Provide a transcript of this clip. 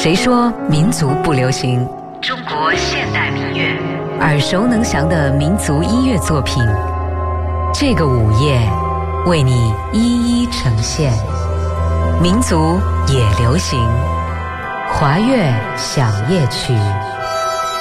谁说民族不流行？ 中国现代民乐， 耳熟能详的民族音乐作品，这个午夜为你一一呈现。民族也流行，华乐响夜曲。